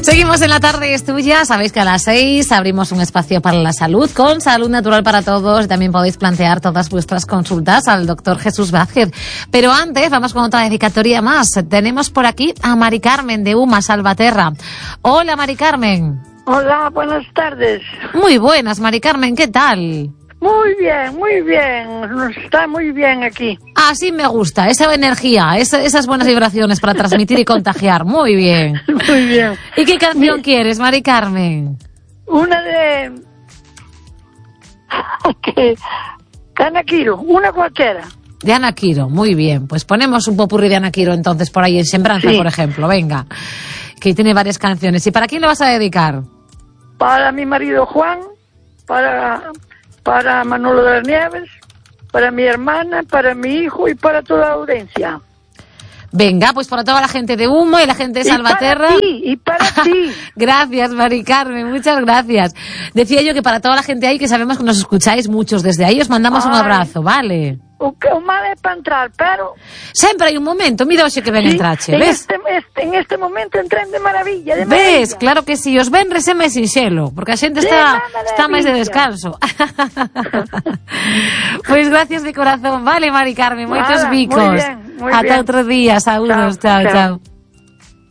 Seguimos en La Tarde es Tuya. Sabéis que a las 6 abrimos un espacio para la salud con Salud Natural para Todos. También podéis plantear todas vuestras consultas al doctor Jesús Vázquez. Pero antes vamos con otra dedicatoria más. Tenemos por aquí a Mari Carmen de UMA Salvaterra. Hola, Mari Carmen. Hola, buenas tardes. Muy buenas, Mari Carmen, ¿qué tal? Muy bien. Está muy bien aquí. Así me gusta, esa energía, esas buenas vibraciones para transmitir y contagiar. Muy bien. Muy bien. ¿Y qué canción quieres, Mari Carmen? Una de... Ana Quiro, una cualquiera. De Ana Quiro, muy bien. Pues ponemos un popurrí de Ana Quiro entonces por ahí en Sembranza, sí, por ejemplo. Venga, que tiene varias canciones. ¿Y para quién le vas a dedicar? Para mi marido Juan, para Manolo de las Nieves, para mi hermana, para mi hijo y para toda la audiencia. Venga, pues para toda la gente de Humo y la gente de Salvaterra. Y para ti. Gracias, Mari Carmen, muchas gracias. Decía yo que para toda la gente ahí, que sabemos que nos escucháis muchos desde ahí, os mandamos un abrazo, vale? O mal é para entrar, pero... Sempre hai un momento, mira hoxe que ben entrache, ves? En este momento entren de maravilla, Ves, claro que sí, os venres é máis sinxelo, porque a xente está máis de descanso. Pois gracias de corazón, vale, Mari Carmen, moitos bicos. Muy bien, Ata outro día, saúdos, chao.